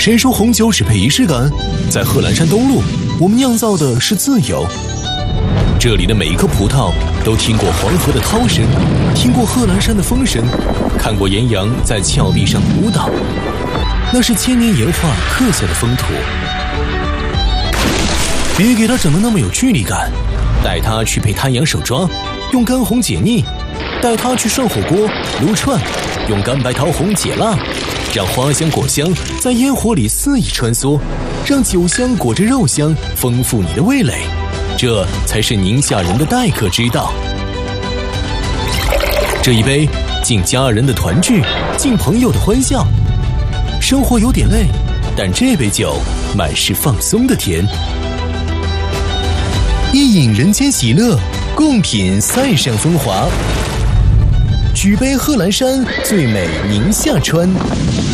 谁说红酒只配仪式感？在贺兰山东路，我们酿造的是自由。这里的每一颗葡萄都听过黄河的涛声，听过贺兰山的风声，看过岩羊在峭壁上舞蹈，那是千年岩画刻下的风土。别给它整得那么有距离感，带它去配滩羊手抓，用干红解腻；带它去涮火锅、撸串，用干白桃红解辣。让花香果香在烟火里肆意穿梭，让酒香裹着肉香丰富你的味蕾。这才是宁夏人的待客之道。这一杯敬家人的团聚，敬朋友的欢笑。生活有点累，但这杯酒满是放松的甜。一饮人间喜乐，共品塞上风华。举杯贺兰山，最美宁夏川。